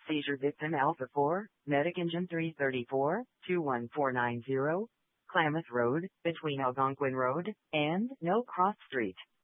seizure victim Alpha 4, Medic Engine 334, 21490, Klamath Road, between Algonquin Road and No Cross Street.